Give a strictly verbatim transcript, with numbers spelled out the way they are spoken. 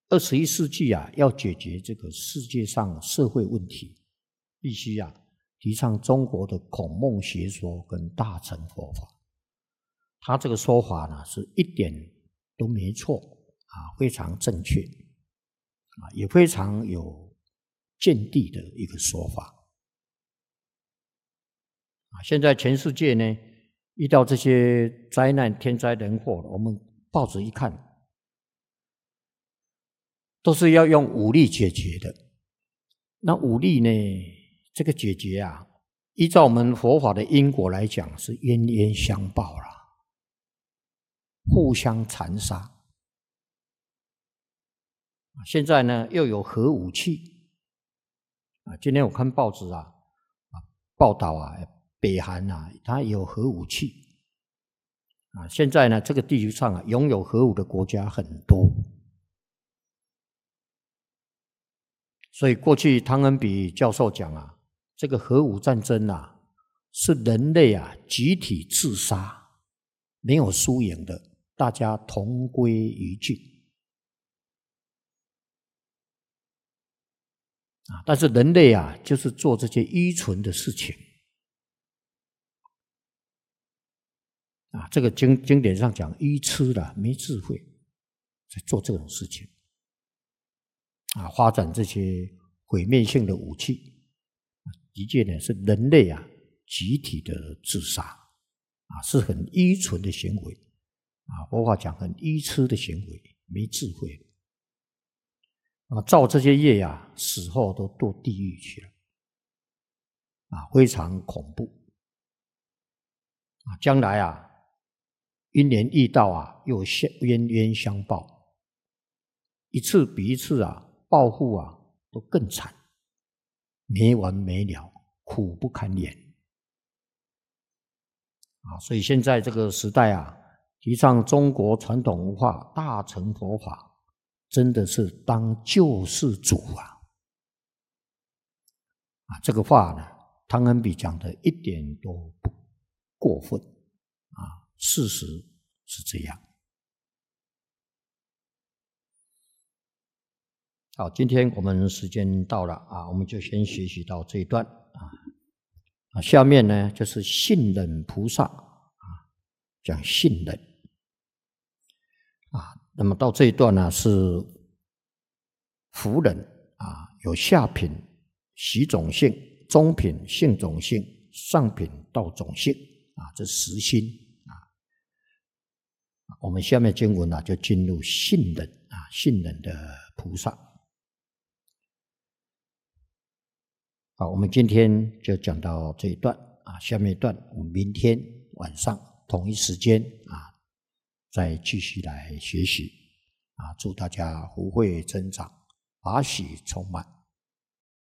二十一世纪啊，要解决这个世界上社会问题，必须啊提倡中国的孔孟学说跟大乘佛法。他这个说法呢，是一点都没错啊，非常正确啊，也非常有见地的一个说法啊。现在全世界呢，遇到这些灾难、天灾人祸，我们报纸一看，都是要用武力解决的。那武力呢，这个解决啊，依照我们佛法的因果来讲，是冤冤相报啦，互相残杀。现在呢，又有核武器啊！今天我看报纸啊，报道啊，北韩啊，它也有核武器啊。现在呢，这个地球上啊，拥有核武的国家很多。所以过去汤恩比教授讲啊，这个核武战争啊，是人类啊集体自杀，没有输赢的，大家同归于尽啊。但是人类啊，就是做这些愚蠢的事情啊。这个经经典上讲，愚痴的，没智慧，在做这种事情。啊，发展这些毁灭性的武器，的确呢是人类啊集体的自杀啊，是很愚蠢的行为啊。佛法讲很愚痴的行为，没智慧啊，造这些业啊，死后都堕地狱去了啊，非常恐怖啊。将来啊，因缘遇到啊，又冤冤相报，一次比一次啊。报复啊，都更惨，没完没了，苦不堪言啊！所以现在这个时代啊，提倡中国传统文化、大乘佛法，真的是当救世主啊！啊，这个话呢，汤恩比讲的一点都不过分啊，事实是这样。好，今天我们时间到了啊，我们就先学习到这一段啊。啊，下面呢就是信忍菩萨啊，讲信忍啊。那么到这一段呢是福忍啊，有下品习种性、中品性种性、上品道种性啊，这十心啊。我们下面经文呢就进入信忍啊，信忍的菩萨。好，我们今天就讲到这一段啊，下面一段我们明天晚上同一时间啊，再继续来学习啊，祝大家福慧增长，法喜充满。